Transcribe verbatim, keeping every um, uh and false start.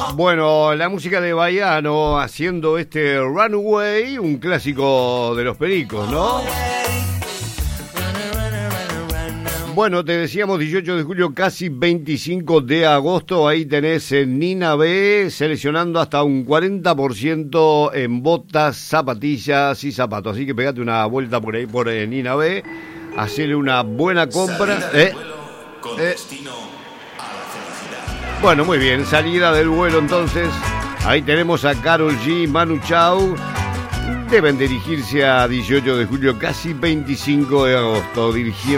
Bueno, la música de Baiano haciendo este Runaway, un clásico de los Pericos, ¿no? Bueno, te decíamos dieciocho de julio, casi veinticinco de agosto. Ahí tenés en Nina B seleccionando hasta un cuarenta por ciento en botas, zapatillas y zapatos. Así que pegate una vuelta por ahí por eh, Nina B, hacele una buena compra. Eh, con eh. destino a la felicidad. Bueno, muy bien, salida del vuelo entonces. Ahí tenemos a Karol G, Manu Chao. Deben dirigirse a dieciocho de julio, casi veinticinco de agosto. Dirigiendo